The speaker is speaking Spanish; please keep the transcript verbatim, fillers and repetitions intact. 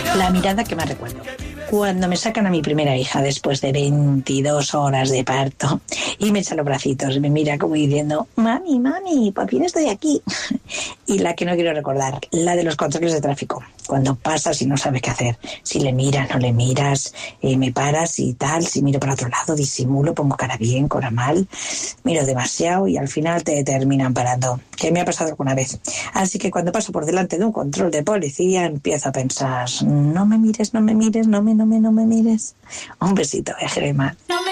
La mirada que más recuerdo. Cuando me sacan a mi primera hija después de veintidós horas de parto y me echa los bracitos y me mira como diciendo, mami, mami, por fin estoy aquí. Y la que no quiero recordar, la de los controles de tráfico. Cuando pasas y no sabes qué hacer. Si le miras, no le miras, eh, me paras y tal. Si miro para otro lado, disimulo, pongo cara bien, cara mal. Miro demasiado y al final te terminan parando. Que me ha pasado alguna vez. Así que cuando paso por delante de un control de policía, empiezo a pensar, no me mires, no me mires, no me, no me, no me mires. Un besito, eh, Germán. No me